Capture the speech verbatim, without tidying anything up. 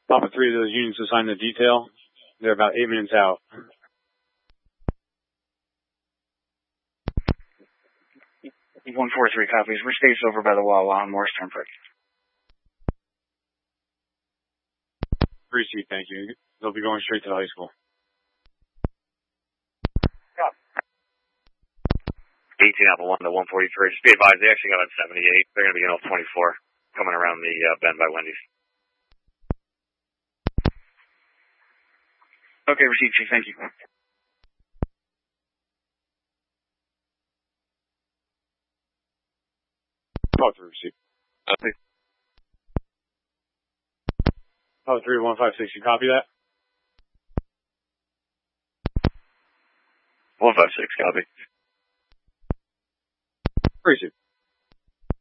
Papa three of those units assigned the detail. They're about eight minutes out. one four three copies. We're staged over by the Wawa on Morris Turnpike. Appreciate, thank you. They'll be going straight to the high school. Yeah. eighteen Apple one to one forty-three. Just be advised, they actually got on seventy-eight. They're going to be getting off twenty-four, coming around the uh, bend by Wendy's. Okay, received, Chief. Thank you. Call through, receipt. Okay. Call three one five six, you copy that? one five six, copy. Receipt.